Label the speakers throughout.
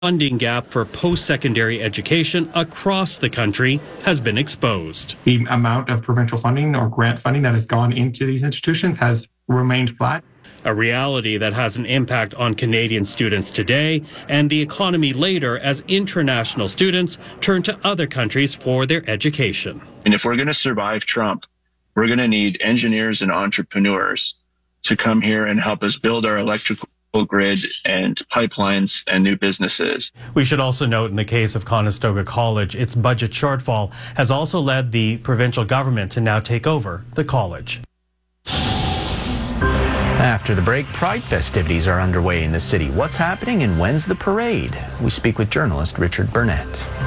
Speaker 1: funding gap for post-secondary education across the country has been exposed.
Speaker 2: The amount of provincial funding or grant funding that has gone into these institutions has remained flat.
Speaker 1: A reality that has an impact on Canadian students today and the economy later as international students turn to other countries for their education.
Speaker 3: And if we're going to survive Trump, we're going to need engineers and entrepreneurs to come here and help us build our electrical grid and pipelines and new businesses.
Speaker 1: We should also note in the case of Conestoga College, its budget shortfall has also led the provincial government to now take over the college.
Speaker 4: After the break, Pride festivities are underway in the city. What's happening and when's the parade? We speak with journalist Richard Burnett.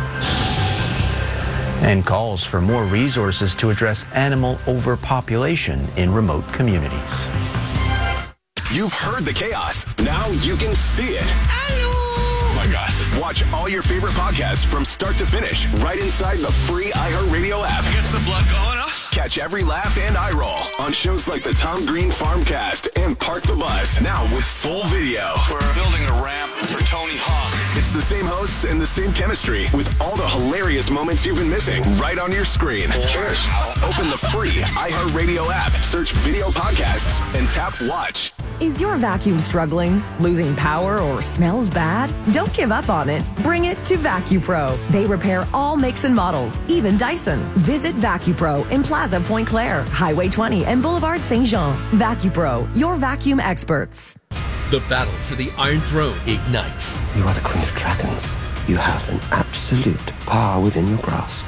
Speaker 4: And calls for more resources to address animal overpopulation in remote communities.
Speaker 5: You've heard the chaos. Now you can see it. Oh my gosh. Watch all your favorite podcasts from start to finish right inside the free iHeartRadio app.
Speaker 6: Gets the blood going, huh?
Speaker 5: Catch every laugh and eye roll on shows like the Tom Green Farmcast and Park the Bus. Now with full video.
Speaker 6: We're building a ramp for Tony Hawk.
Speaker 5: It's the same hosts and the same chemistry with all the hilarious moments you've been missing right on your screen.
Speaker 6: Cheers.
Speaker 5: Open the free iHeartRadio app, search video podcasts, and tap watch.
Speaker 7: Is your vacuum struggling, losing power, or smells bad? Don't give up on it. Bring it to VacuPro. They repair all makes and models, even Dyson. Visit VacuPro in Plaza Point Claire, Highway 20, and Boulevard Saint Jean. VacuPro, your vacuum experts.
Speaker 8: The battle for the Iron Throne ignites.
Speaker 9: You are the Queen of Dragons. You have an absolute power within your grasp.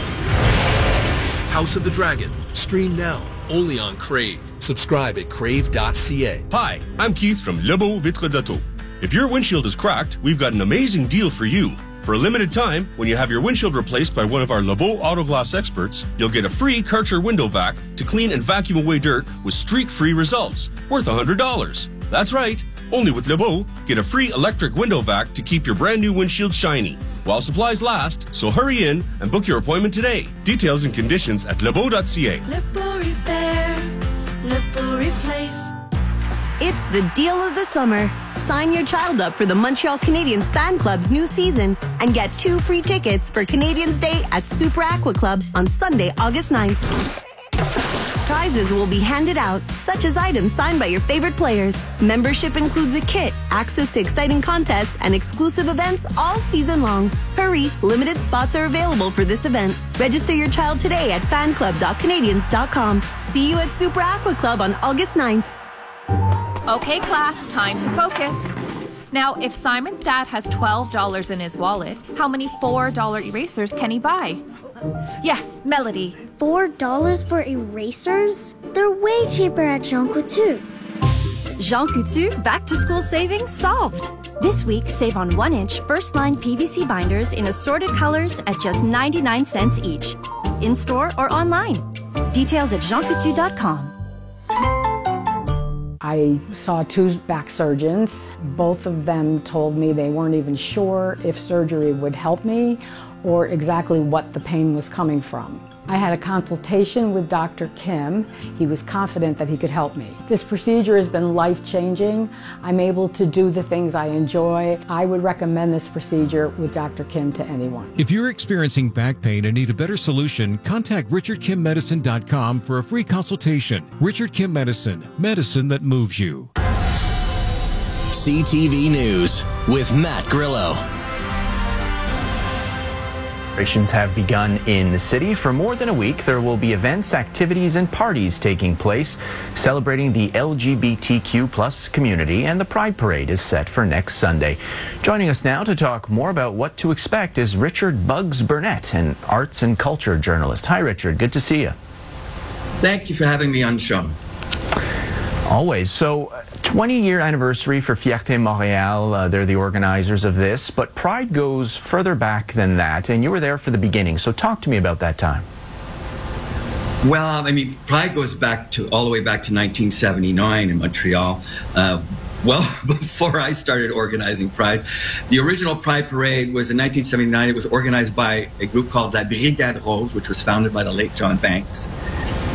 Speaker 8: House of the Dragon. Stream now. Only on Crave. Subscribe at crave.ca.
Speaker 10: Hi, I'm Keith from Lebeau Vitre d'Auto. If your windshield is cracked, we've got an amazing deal for you. For a limited time, when you have your windshield replaced by one of our Lebeau Auto Glass experts, you'll get a free Karcher window vac to clean and vacuum away dirt with streak-free results, worth $100. That's right. Only with Lebeau, get a free electric window vac to keep your brand new windshield shiny while supplies last, so hurry in and book your appointment today. Details and conditions at lebeau.ca.
Speaker 11: Lebeau Repair, Lebeau Replace.
Speaker 12: It's the deal of the summer. Sign your child up for the Montreal Canadiens Fan Club's new season and get 2 free tickets for Canadiens Day at Super Aqua Club on Sunday, August 9th. Prizes will be handed out, such as items signed by your favorite players. Membership includes a kit, access to exciting contests, and exclusive events all season long. Hurry, limited spots are available for this event. Register your child today at fanclub.canadiens.com. See you at Super Aqua Club on August 9th.
Speaker 13: Okay, class, time to focus. Now, if Simon's dad has $12 in his wallet, how many $4 erasers can he buy? Yes, Melody.
Speaker 14: $4 for erasers? They're way cheaper at Jean Coutu.
Speaker 15: Jean Coutu back-to-school savings solved. This week, save on 1-inch first-line PVC binders in assorted colors at just 99 cents each. In-store or online. Details at jeancoutu.com.
Speaker 16: I saw 2 back surgeons. Both of them told me they weren't even sure if surgery would help me or exactly what the pain was coming from. I had a consultation with Dr. Kim. He was confident that he could help me. This procedure has been life-changing. I'm able to do the things I enjoy. I would recommend this procedure with Dr. Kim to anyone.
Speaker 17: If you're experiencing back pain and need a better solution, contact richardkimmedicine.com for a free consultation. Richard Kim Medicine, medicine that moves you.
Speaker 5: CTV News with Matt Grillo.
Speaker 4: Celebrations have begun in the city. For more than a week, there will be events, activities, and parties taking place celebrating the LGBTQ plus community, and the Pride Parade is set for next Sunday. Joining us now to talk more about what to expect is Richard Bugs Burnett, an arts and culture journalist. Hi, Richard. Good to see you.
Speaker 18: Thank you for having me on the show.
Speaker 4: Always. So, 20-year anniversary for Fierté Montréal. They're the organizers of this, but Pride goes further back than that, and you were there for the beginning. So talk to me about that time.
Speaker 18: Well, I mean, Pride goes back to all the way back to 1979 in Montreal. Well, before I started organizing Pride. The original Pride Parade was in 1979. It was organized by a group called La Brigade Rose, which was founded by the late John Banks.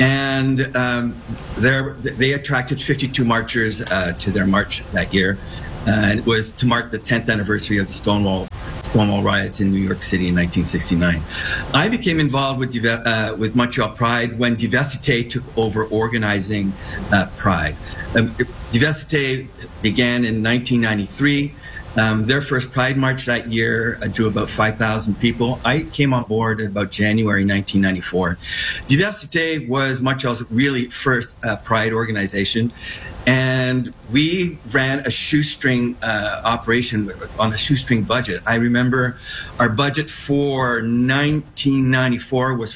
Speaker 18: And they attracted 52 marchers to their march that year. and it was to mark the 10th anniversary of the Stonewall riots in New York City in 1969. I became involved with Montreal Pride when Diversité took over organizing Pride. Diversité began in 1993. Their first Pride March that year drew about 5,000 people. I came on board in about January 1994. Diversité was Montreal's really first Pride organization. And we ran a shoestring operation on a shoestring budget. I remember our budget for 1994 was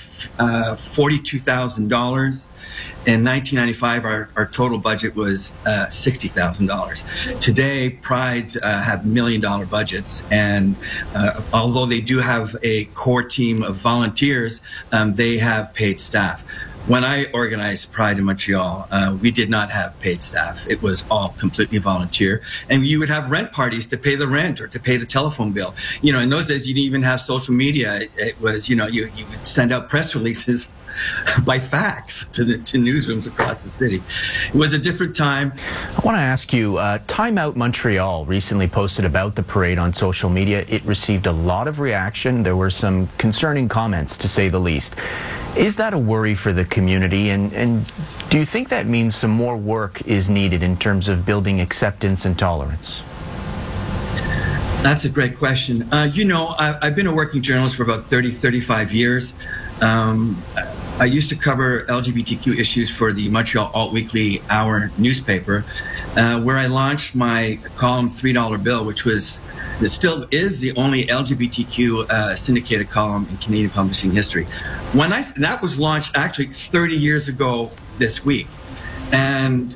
Speaker 18: $42,000. In 1995, our total budget was $60,000. Today, Prides have $1 million budgets, and although they do have a core team of volunteers, they have paid staff. When I organized Pride in Montreal, we did not have paid staff. It was all completely volunteer. And you would have rent parties to pay the rent or to pay the telephone bill. You know, in those days, you didn't even have social media. It was, you know, you would send out press releases by fax to newsrooms across the city. It was a different time.
Speaker 4: I want to ask you, Time Out Montreal recently posted about the parade on social media. It received a lot of reaction. There were some concerning comments, to say the least. Is that a worry for the community? And do you think that means some more work is needed in terms of building acceptance and tolerance?
Speaker 18: That's a great question. You know, I've been a working journalist for about 35 years. I used to cover LGBTQ issues for the Montreal Alt Weekly Hour newspaper, where I launched my column $3 Bill, which it still is the only LGBTQ syndicated column in Canadian publishing history. That was launched actually 30 years ago this week. And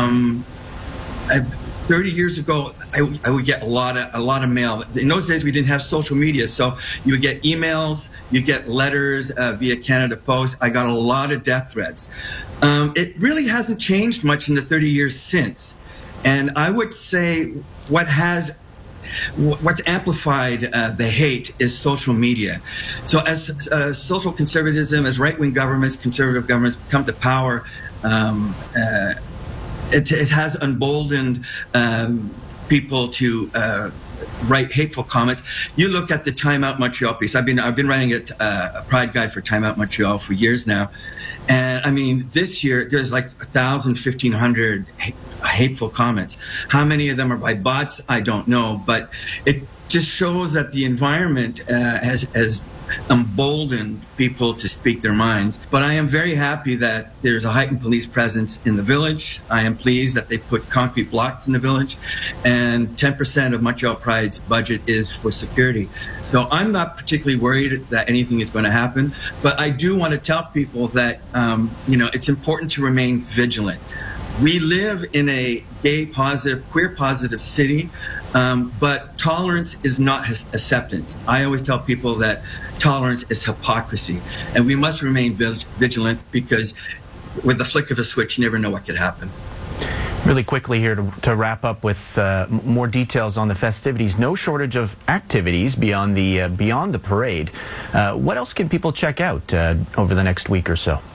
Speaker 18: 30 years ago, I would get a lot of mail. In those days, we didn't have social media, so you would get emails, you get letters via Canada Post. I got a lot of death threats. It really hasn't changed much in the 30 years since. And I would say what's amplified the hate is social media. So as social conservatism, as right-wing governments, conservative governments come to power, it has emboldened people to write hateful comments. You look at the Time Out Montreal piece. I've been writing a Pride guide for Time Out Montreal for years now, and I mean this year there's like 1,000, 1,500 hateful comments. How many of them are by bots? I don't know, but it just shows that the environment has emboldened people to speak their minds. But I am very happy that there's a heightened police presence in the village. I am pleased that they put concrete blocks in the village, and 10% of Montreal Pride's budget is for security. So I'm not particularly worried that anything is going to happen, but I do want to tell people that you know, it's important to remain vigilant. We live in a gay positive, queer positive city, but tolerance is not acceptance. I always tell people that tolerance is hypocrisy, and we must remain vigilant, because with the flick of a switch, you never know what could happen.
Speaker 4: Really quickly here to wrap up with more details on the festivities. No shortage of activities beyond the parade. What else can people check out over the next week or so?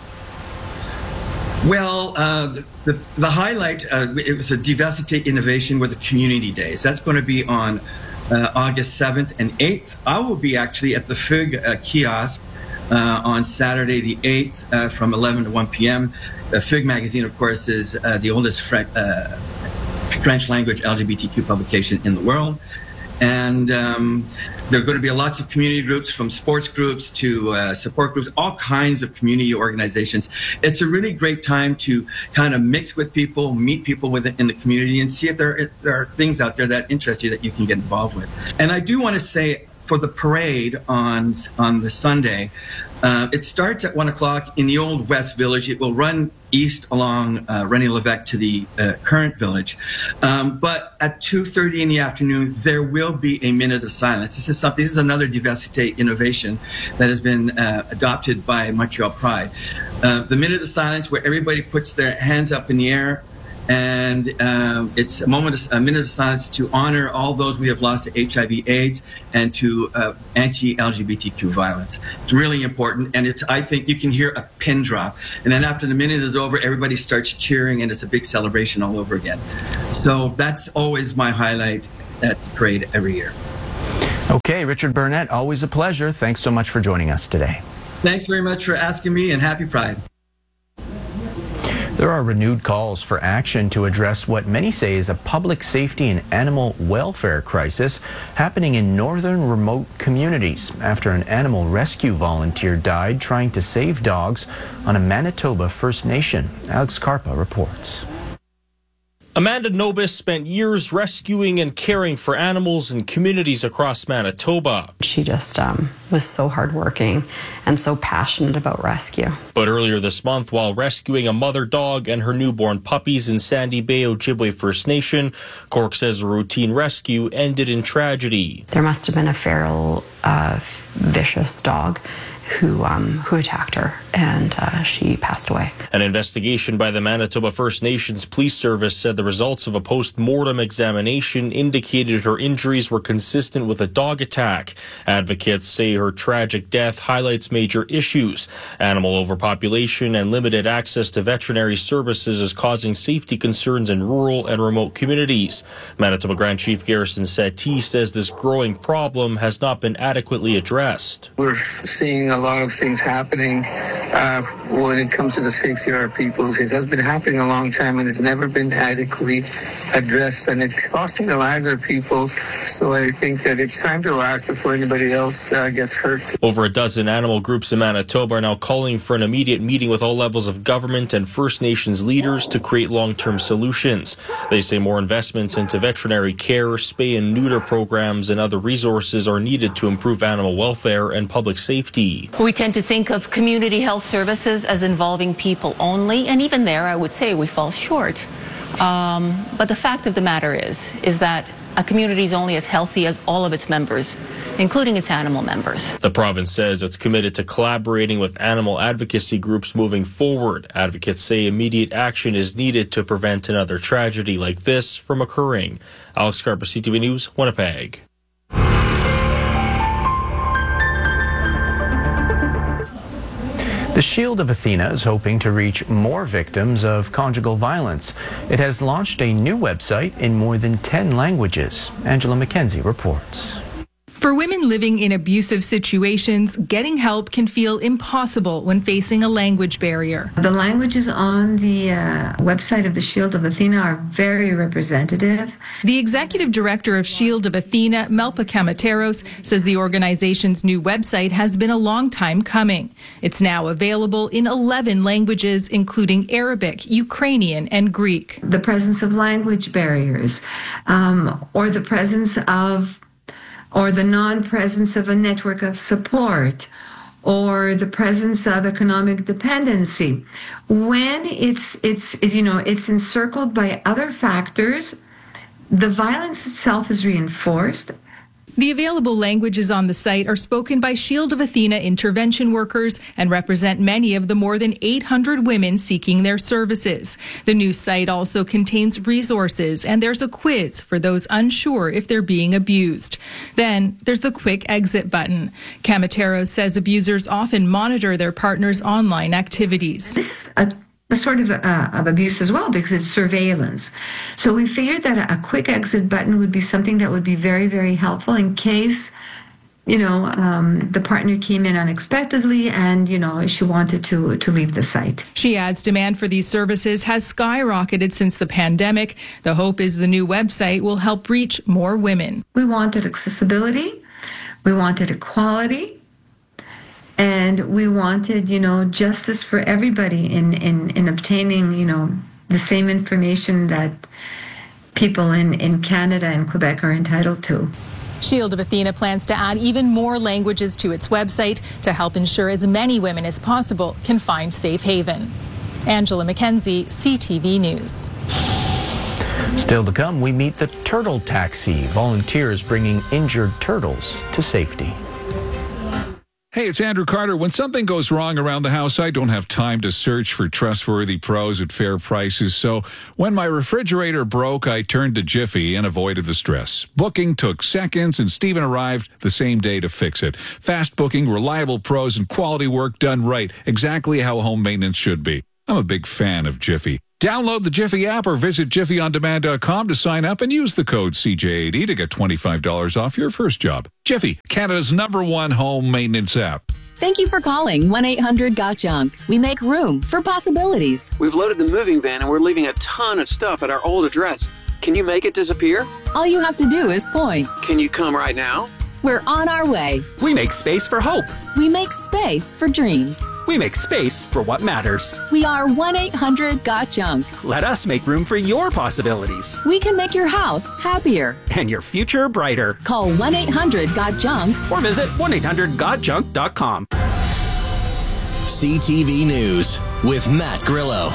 Speaker 18: Well, the highlight, it was a Diversité Innovation with the Community Days. That's going to be on August 7th and 8th. I will be actually at the FUG kiosk on Saturday the 8th from 11 to 1 p.m. FUG magazine, of course, is the oldest French language LGBTQ publication in the world. And there are going to be lots of community groups, from sports groups to support groups, all kinds of community organizations. It's a really great time to kind of mix with people, meet people in the community, and see if there are things out there that interest you that you can get involved with. And I do want to say, for the parade on the Sunday, it starts at 1 o'clock in the old West Village. It will run east along René Lévesque to the current village. But at 2:30 in the afternoon, there will be a minute of silence. This is another Diversité innovation that has been adopted by Montreal Pride. The minute of silence, where everybody puts their hands up in the air And it's a minute of silence to honor all those we have lost to HIV/AIDS and to anti-LGBTQ violence. It's really important, and I think you can hear a pin drop. And then after the minute is over, everybody starts cheering, and it's a big celebration all over again. So that's always my highlight at the parade every year.
Speaker 4: Okay, Richard Burnett, always a pleasure. Thanks so much for joining us today.
Speaker 18: Thanks very much for asking me, and happy Pride.
Speaker 4: There are renewed calls for action to address what many say is a public safety and animal welfare crisis happening in northern remote communities after an animal rescue volunteer died trying to save dogs on a Manitoba First Nation. Alex Carpa reports.
Speaker 19: Amanda Nobis spent years rescuing and caring for animals in communities across Manitoba.
Speaker 20: She just was so hardworking and so passionate about rescue.
Speaker 19: But earlier this month, while rescuing a mother dog and her newborn puppies in Sandy Bay, Ojibwe First Nation, Cork says a routine rescue ended in tragedy.
Speaker 20: There must have been a feral, vicious dog who attacked her, and she passed away.
Speaker 19: An investigation by the Manitoba First Nations Police Service said the results of a post-mortem examination indicated her injuries were consistent with a dog attack. Advocates say her tragic death highlights major issues. Animal overpopulation and limited access to veterinary services is causing safety concerns in rural and remote communities. Manitoba Grand Chief Garrison Settee says this growing problem has not been adequately addressed.
Speaker 21: We're seeing a lot of things happening when it comes to the safety of our people. It has been happening a long time and it's never been adequately addressed, and it's costing the lives of people. So I think that it's time to act before anybody else gets hurt.
Speaker 19: Over a dozen animal groups in Manitoba are now calling for an immediate meeting with all levels of government and First Nations leaders to create long-term solutions. They say more investments into veterinary care, spay and neuter programs, and other resources are needed to improve animal welfare and public safety.
Speaker 22: We tend to think of community health services as involving people only, and even there I would say we fall short. But the fact of the matter is that a community is only as healthy as all of its members, including its animal members.
Speaker 19: The province says it's committed to collaborating with animal advocacy groups moving forward. Advocates say immediate action is needed to prevent another tragedy like this from occurring. Alex Carpa, CTV News, Winnipeg.
Speaker 4: The Shield of Athena is hoping to reach more victims of conjugal violence. It has launched a new website in more than 10 languages. Angela McKenzie reports.
Speaker 23: For women living in abusive situations, getting help can feel impossible when facing a language barrier.
Speaker 24: The languages on the website of the Shield of Athena are very representative.
Speaker 23: The executive director of Shield of Athena, Melpa Kamateros, says the organization's new website has been a long time coming. It's now available in 11 languages, including Arabic, Ukrainian, and Greek.
Speaker 24: The presence of language barriers, or the presence of or the non-presence of a network of support, or the presence of economic dependency. When it's encircled by other factors, the violence itself is reinforced.
Speaker 23: The available languages on the site are spoken by Shield of Athena intervention workers and represent many of the more than 800 women seeking their services. The new site also contains resources, and there's a quiz for those unsure if they're being abused. Then there's the quick exit button. Kamateros says abusers often monitor their partner's online activities.
Speaker 24: This is a sort of abuse as well, because it's surveillance. So we figured that a quick exit button would be something that would be very, very helpful in case, the partner came in unexpectedly and, she wanted to leave the site.
Speaker 23: She adds demand for these services has skyrocketed since the pandemic. The hope is the new website will help reach more women.
Speaker 24: We wanted accessibility. We wanted equality. And we wanted, justice for everybody in obtaining, the same information that people in Canada and Quebec are entitled to.
Speaker 23: Shield of Athena plans to add even more languages to its website to help ensure as many women as possible can find safe haven. Angela McKenzie, CTV News.
Speaker 4: Still to come, we meet the Turtle Taxi, volunteers bringing injured turtles to safety.
Speaker 1: Hey, it's Andrew Carter. When something goes wrong around the house, I don't have time to search for trustworthy pros at fair prices. So when my refrigerator broke, I turned to Jiffy and avoided the stress. Booking took seconds, and Steven arrived the same day to fix it. Fast booking, reliable pros, and quality work done right. Exactly how home maintenance should be. I'm a big fan of Jiffy. Download the Jiffy app or visit jiffyondemand.com to sign up and use the code CJ80 to get $25 off your first job. Jiffy, Canada's #1 home maintenance app.
Speaker 2: Thank you for calling 1-800-GOT-JUNK. We make room for possibilities.
Speaker 3: We've loaded the moving van and we're leaving a ton of stuff at our old address. Can you make it disappear?
Speaker 2: All you have to do is point.
Speaker 3: Can you come right now?
Speaker 2: We're on our way.
Speaker 6: We make space for hope.
Speaker 2: We make space for dreams.
Speaker 6: We make space for what matters.
Speaker 2: We are 1-800-GOT-JUNK.
Speaker 6: Let us make room for your possibilities.
Speaker 2: We can make your house happier.
Speaker 6: And your future brighter.
Speaker 2: Call 1-800-GOT-JUNK.
Speaker 6: Or visit 1-800-GOT-JUNK.com.
Speaker 25: CTV News with Matt Grillo.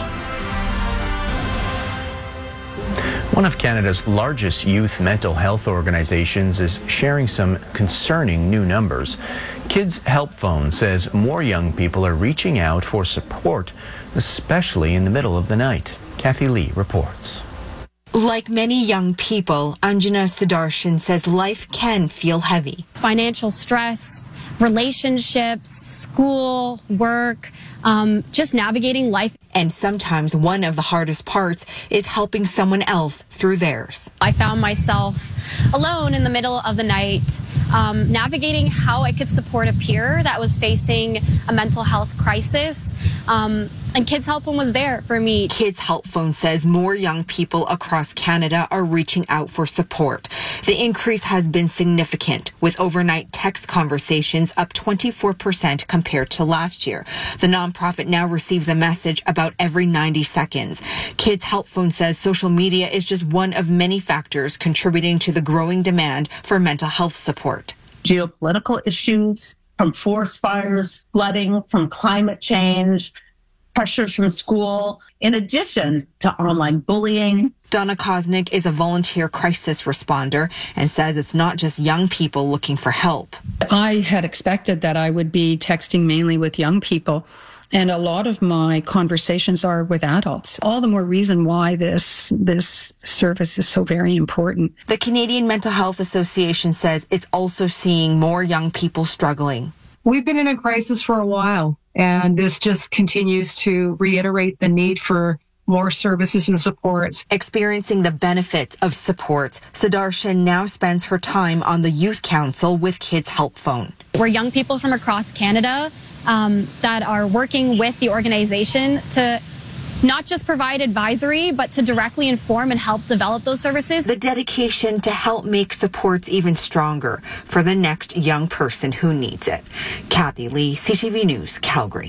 Speaker 4: One of Canada's largest youth mental health organizations is sharing some concerning new numbers. Kids Help Phone says more young people are reaching out for support, especially in the middle of the night. Kathy Lee reports.
Speaker 26: Like many young people, Anjana Sudarshan says life can feel heavy.
Speaker 27: Financial stress, relationships, school, work, just navigating life.
Speaker 26: And sometimes one of the hardest parts is helping someone else through theirs.
Speaker 27: I found myself alone in the middle of the night, navigating how I could support a peer that was facing a mental health crisis. And Kids Help Phone was there for me.
Speaker 26: Kids Help Phone says more young people across Canada are reaching out for support. The increase has been significant, with overnight text conversations up 24% compared to last year. The nonprofit now receives a message about every 90 seconds. Kids Help Phone says social media is just one of many factors contributing to the growing demand for mental health support.
Speaker 28: Geopolitical issues, from forest fires, flooding, from climate change, pressures from school, in addition to online bullying.
Speaker 26: Donna Kosnick is a volunteer crisis responder and says it's not just young people looking for help.
Speaker 29: I had expected that I would be texting mainly with young people, and a lot of my conversations are with adults. All the more reason why this service is so very important.
Speaker 26: The Canadian Mental Health Association says it's also seeing more young people struggling.
Speaker 30: We've been in a crisis for a while, and this just continues to reiterate the need for more services and supports.
Speaker 26: Experiencing the benefits of supports, Sudarshan now spends her time on the Youth Council with Kids Help Phone.
Speaker 27: We're young people from across Canada that are working with the organization to not just provide advisory, but to directly inform and help develop those services.
Speaker 26: The dedication to help make supports even stronger for the next young person who needs it. Kathy Lee, CTV News, Calgary.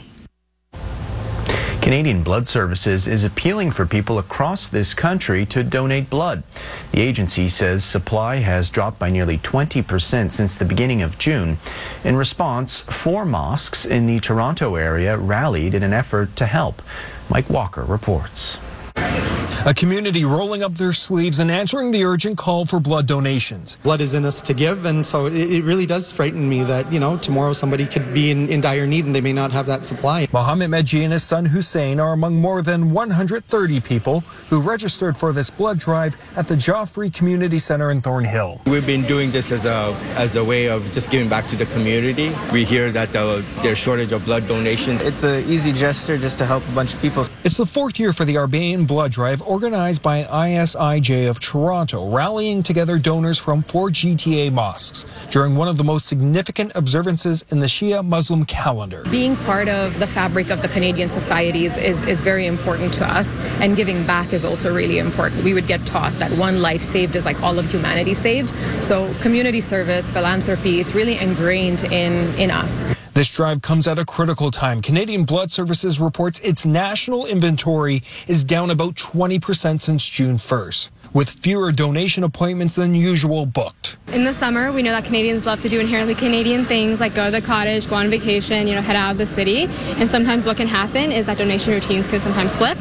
Speaker 4: Canadian Blood Services is appealing for people across this country to donate blood. The agency says supply has dropped by nearly 20% since the beginning of June. In response, 4 mosques in the Toronto area rallied in an effort to help. Mike Walker reports.
Speaker 31: A community rolling up their sleeves and answering the urgent call for blood donations.
Speaker 32: Blood is in us to give, and so it really does frighten me that, tomorrow somebody could be in dire need and they may not have that supply.
Speaker 31: Mohammed Medji and his son Hussein are among more than 130 people who registered for this blood drive at the Joffrey Community Center in Thornhill.
Speaker 33: We've been doing this as a way of just giving back to the community. We hear that there's shortage of blood donations.
Speaker 34: It's an easy gesture just to help a bunch of people.
Speaker 31: It's the 4th year for the Arbaean Blood Drive, organized by ISIJ of Toronto, rallying together donors from 4 GTA mosques during one of the most significant observances in the Shia Muslim calendar.
Speaker 35: Being part of the fabric of the Canadian societies is very important to us, and giving back is also really important. We would get taught that one life saved is like all of humanity saved. So community service, philanthropy, it's really ingrained in us.
Speaker 31: This drive comes at a critical time. Canadian Blood Services reports its national inventory is down about 20% since June 1st, with fewer donation appointments than usual booked.
Speaker 36: In the summer, we know that Canadians love to do inherently Canadian things like go to the cottage, go on vacation, head out of the city. And sometimes what can happen is that donation routines can sometimes slip.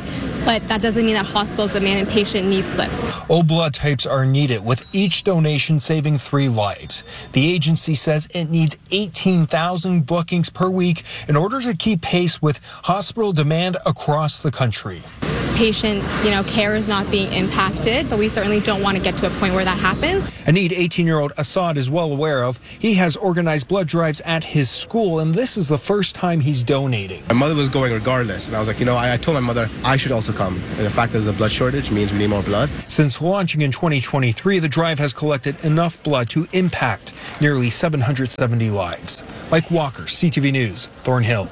Speaker 36: but that doesn't mean that hospitals demand patient need slips.
Speaker 31: O blood types are needed, with each donation saving 3 lives. The agency says it needs 18,000 bookings per week in order to keep pace with hospital demand across the country.
Speaker 36: Patient, care is not being impacted, but we certainly don't want to get to a point where that happens.
Speaker 31: A need 18-year-old Assad is well aware of. He has organized blood drives at his school, and this is the first time he's donating.
Speaker 5: My mother was going regardless, and I was like, I told my mother I should also come. And the fact that there's a blood shortage means we need more blood.
Speaker 31: Since launching in 2023, the drive has collected enough blood to impact nearly 770 lives. Mike Walker, CTV News, Thornhill.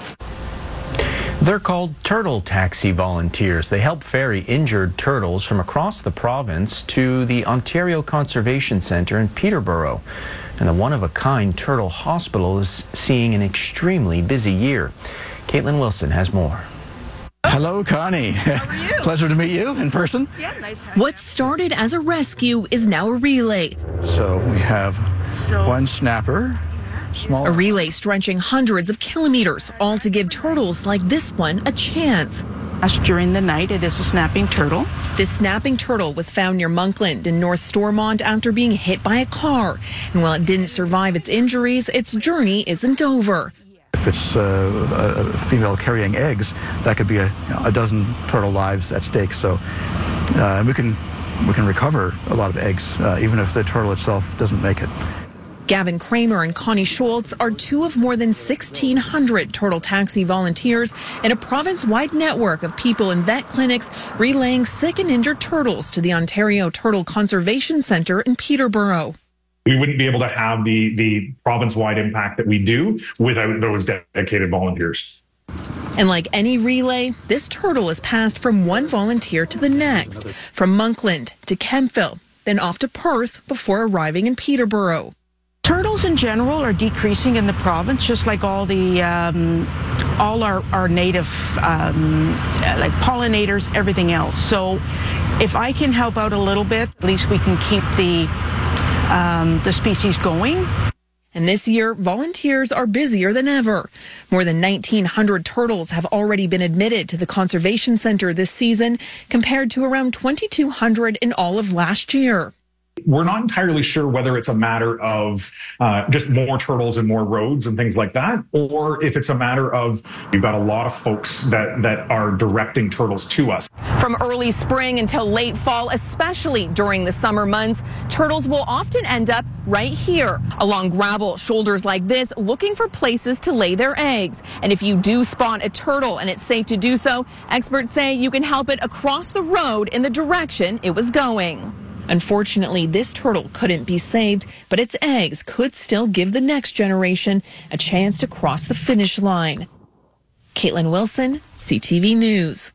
Speaker 4: They're called Turtle Taxi Volunteers. They help ferry injured turtles from across the province to the Ontario Conservation Centre in Peterborough. And the one-of-a-kind Turtle Hospital is seeing an extremely busy year. Caitlin Wilson has more.
Speaker 7: Hello, Connie. How are you? Pleasure to meet you in person.
Speaker 8: Yeah, nice. What started as a rescue is now a relay.
Speaker 7: So we have one snapper.
Speaker 8: A relay stretching hundreds of kilometers, all to give turtles like this one a chance.
Speaker 9: During the night, it is a snapping turtle.
Speaker 8: This snapping turtle was found near Monkland in North Stormont after being hit by a car. And while it didn't survive its injuries, its journey isn't over.
Speaker 7: If it's a female carrying eggs, that could be a dozen turtle lives at stake. So we can recover a lot of eggs, even if the turtle itself doesn't make it.
Speaker 8: Gavin Kramer and Connie Schultz are 2 of more than 1,600 Turtle Taxi volunteers in a province-wide network of people in vet clinics relaying sick and injured turtles to the Ontario Turtle Conservation Centre in Peterborough.
Speaker 10: We wouldn't be able to have the province-wide impact that we do without those dedicated volunteers.
Speaker 8: And like any relay, this turtle is passed from one volunteer to the next, from Monkland to Kemptville, then off to Perth before arriving in Peterborough.
Speaker 9: Turtles in general are decreasing in the province, just like all the all our native like pollinators, everything else. So if I can help out a little bit, at least we can keep the species going.
Speaker 8: And this year, volunteers are busier than ever. More than 1,900 turtles have already been admitted to the Conservation Centre this season, compared to around 2,200 in all of last year.
Speaker 10: We're not entirely sure whether it's a matter of just more turtles and more roads and things like that, or if it's a matter of we've got a lot of folks that are directing turtles to us.
Speaker 8: From early spring until late fall, especially during the summer months, turtles will often end up right here along gravel shoulders like this, looking for places to lay their eggs. And if you do spot a turtle and it's safe to do so, experts say you can help it across the road in the direction it was going. Unfortunately, this turtle couldn't be saved, but its eggs could still give the next generation a chance to cross the finish line. Caitlin Wilson, CTV News.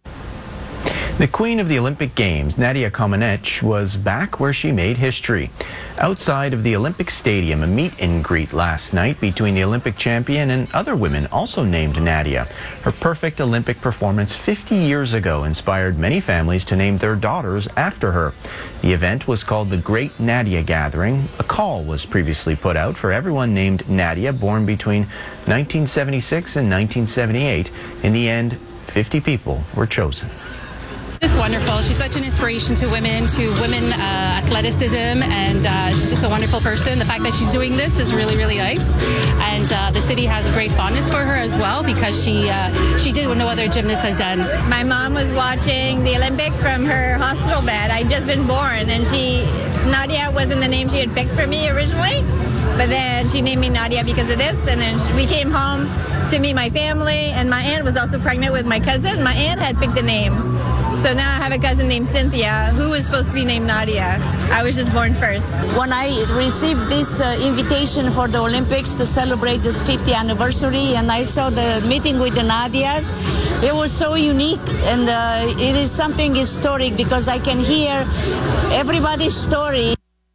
Speaker 4: The Queen of the Olympic Games, Nadia Comaneci, was back where she made history. Outside of the Olympic Stadium, a meet and greet last night between the Olympic champion and other women also named Nadia. Her perfect Olympic performance 50 years ago inspired many families to name their daughters after her. The event was called the Great Nadia Gathering. A call was previously put out for everyone named Nadia born between 1976 and 1978. In the end, 50 people were chosen.
Speaker 11: Just wonderful. She's such an inspiration to women athleticism, and she's just a wonderful person. The fact that she's doing this is really, really nice. And the city has a great fondness for her as well, because she did what no other gymnast has done.
Speaker 12: My mom was watching the Olympics from her hospital bed. I'd just been born, and Nadia wasn't the name she had picked for me originally, but then she named me Nadia because of this, and then we came home to meet my family, and my aunt was also pregnant with my cousin. My aunt had picked a name. So now I have a cousin named Cynthia, who was supposed to be named Nadia. I was just born first.
Speaker 13: When I received this invitation for the Olympics to celebrate the 50th anniversary, and I saw the meeting with the Nadias, it was so unique, and it is something historic because I can hear everybody's story.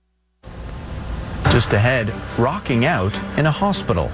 Speaker 4: Just ahead, rocking out in a hospital.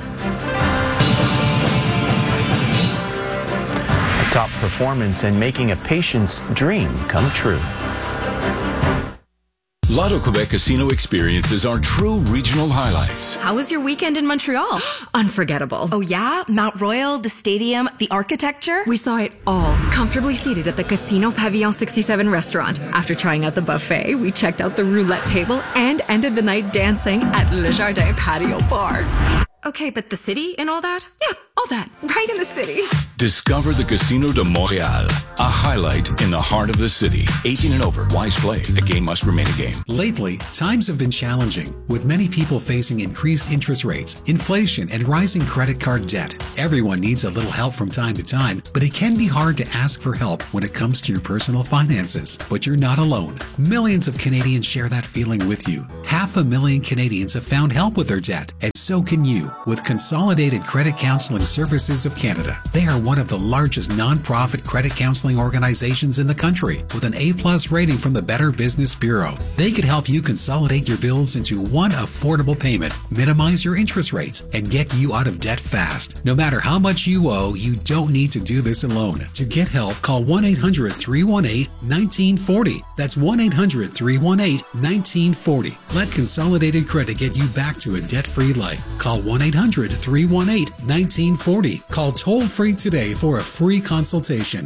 Speaker 4: Top performance and making a patient's dream come true.
Speaker 1: Lotto Quebec casino experiences are true regional highlights.
Speaker 2: How was your weekend in Montreal? Unforgettable.
Speaker 3: Oh yeah? Mount Royal, the stadium, the architecture?
Speaker 2: We saw it all, comfortably seated at the Casino Pavillon 67 restaurant. After trying out the buffet, we checked out the roulette table and ended the night dancing at Le Jardin Patio Bar.
Speaker 3: Okay, but the city and all that? Yeah, all that. Right in the city.
Speaker 1: Discover the Casino de Montréal, a highlight in the heart of the city. 18 and over. Wise play. A game must remain a game.
Speaker 6: Lately, times have been challenging, with many people facing increased interest rates, inflation, and rising credit card debt. Everyone needs a little help from time to time, but it can be hard to ask for help when it comes to your personal finances. But you're not alone. Millions of Canadians share that feeling with you. 500,000 Canadians have found help with their debt, and so can you with Consolidated Credit Counseling Services of Canada. They are one of the largest non-profit credit counseling organizations in the country with an A+ rating from the Better Business Bureau. They could help you consolidate your bills into one affordable payment, minimize your interest rates, and get you out of debt fast. No matter how much you owe, you don't need to do this alone. To get help, call 1-800-318-1940. That's 1-800-318-1940. Let Consolidated Credit get you back to a debt-free life. Call 1-800-318-1940. Call toll-free today for a free consultation.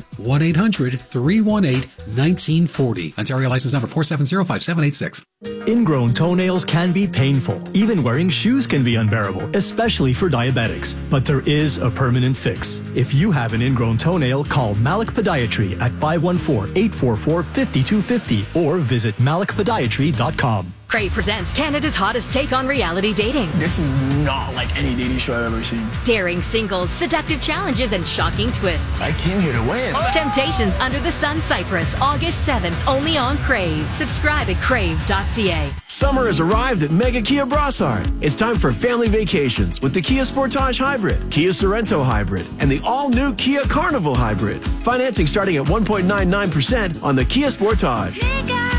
Speaker 6: 1-800-318-1940. Ontario license number 4705786.
Speaker 14: Ingrown toenails can be painful. Even wearing shoes can be unbearable, especially for diabetics. But there is a permanent fix. If you have an ingrown toenail, call Malik Podiatry at 514-844-5250 or visit malikpodiatry.com.
Speaker 15: Crave presents Canada's hottest take on reality dating.
Speaker 16: This is not like any dating show I've ever seen.
Speaker 15: Daring singles, seductive challenges, and shocking twists.
Speaker 16: I came here to win.
Speaker 15: Temptations Under the Sun Cyprus, August 7th, only on Crave. Subscribe at crave.ca.
Speaker 17: Summer has arrived at Mega Kia Brossard. It's time for family vacations with the Kia Sportage Hybrid, Kia Sorento Hybrid, and the all-new Kia Carnival Hybrid. Financing starting at 1.99% on the Kia Sportage.